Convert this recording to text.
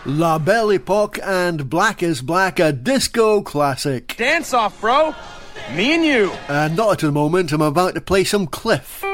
La Belle Epoque and Black is Black, a disco classic. Dance off, bro. Me and you. Not at the moment, I'm about to play some Cliff.